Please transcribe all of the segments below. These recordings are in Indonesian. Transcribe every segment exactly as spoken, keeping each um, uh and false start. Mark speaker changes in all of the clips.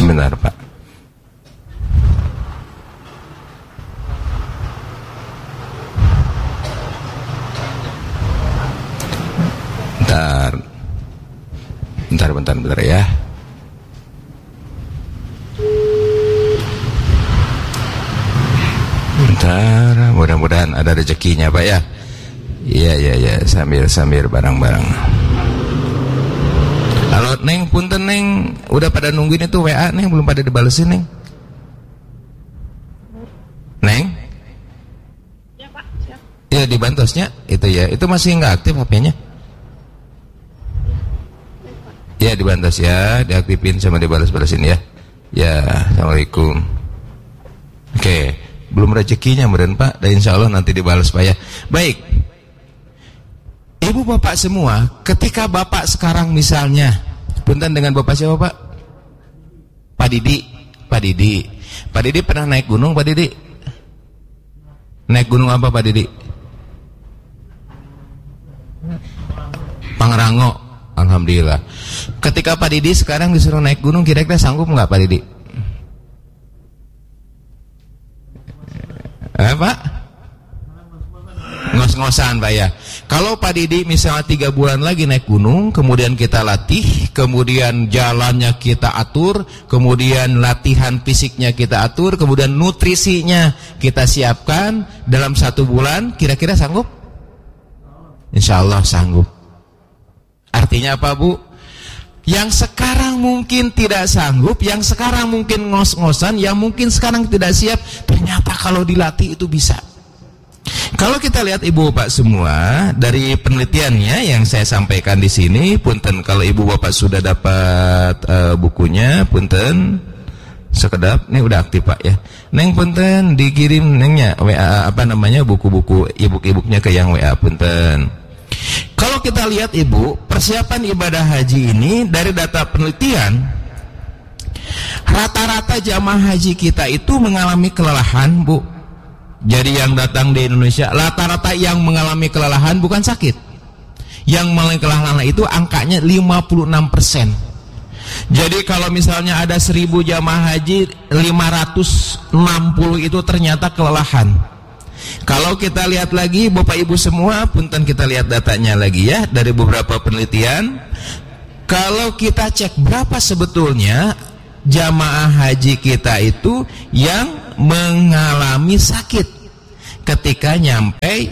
Speaker 1: Sebentar Pak. Bentar. Bentar, bentar, bentar ya. Bentar, mudah-mudahan ada rezekinya Pak ya. Iya, iya, iya, sambil-sambil barang-barang. Halo Neng, punten Neng, udah pada nungguin itu W A Neng, belum pada dibalesin Neng. Neng?
Speaker 2: Ya Pak, siap.
Speaker 1: Iya di Bantosnya, itu ya, itu masih nggak aktif H P-nya? Iya di Bantos ya, diaktifin sama dibalas-balasin ya. Ya, Assalamualaikum. Oke, belum rezekinya meren Pak, dan insya Allah nanti dibalas Pak ya. Baik. Ibu bapak semua, ketika bapak sekarang misalnya, punten dengan bapak siapa Pak? Pak Didi, Pak Didi, Pak Didi pernah naik gunung Pak Didi? Naik gunung apa Pak Didi? Pangrango, alhamdulillah. Ketika Pak Didi sekarang disuruh naik gunung, kira-kira sanggup nggak Pak Didi? Eh Pak? Ngos-ngosan Pak ya. Kalau Pak Didi misalnya tiga bulan lagi naik gunung, kemudian kita latih, kemudian jalannya kita atur, kemudian latihan fisiknya kita atur, kemudian nutrisinya kita siapkan dalam satu bulan, kira-kira sanggup? Insya Allah sanggup. Artinya apa Bu? Yang sekarang mungkin tidak sanggup, yang sekarang mungkin ngos-ngosan, yang mungkin sekarang tidak siap, ternyata kalau dilatih itu bisa. Kalau kita lihat ibu bapak semua dari penelitiannya yang saya sampaikan di sini, punten kalau ibu bapak sudah dapat uh, bukunya, punten sekedap, ini udah aktif Pak ya. Neng punten dikirim nengnya W A apa namanya buku-buku ibu-ibunya ke yang W A punten. Kalau kita lihat ibu, persiapan ibadah haji ini dari data penelitian, rata-rata jamaah haji kita itu mengalami kelelahan Bu. Jadi yang datang di Indonesia rata-rata yang mengalami kelelahan bukan sakit. Yang mengalami kelelahan itu angkanya lima puluh enam persen. Jadi kalau misalnya ada seribu jamaah haji, lima ratus enam puluh itu ternyata kelelahan. Kalau kita lihat lagi Bapak Ibu semua, punten kita lihat datanya lagi ya dari beberapa penelitian. Kalau kita cek berapa sebetulnya jamaah haji kita itu yang mengalami sakit ketika nyampe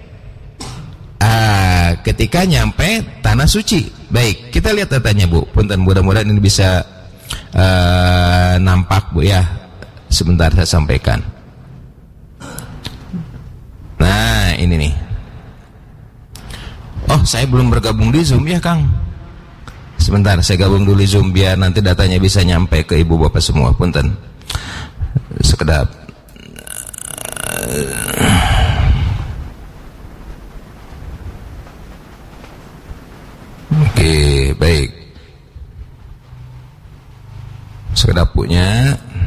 Speaker 1: uh, ketika nyampe tanah suci. Baik, kita lihat datanya Bu. Punten, mudah-mudahan ini bisa uh, nampak Bu ya. Sebentar saya sampaikan. Nah, ini nih. Oh, saya belum bergabung di Zoom ya, Kang. Sebentar, saya gabung dulu di Zoom biar nanti datanya bisa nyampe ke ibu bapak semua. Punten. Sekedap. Oke, baik. Sekedap punya.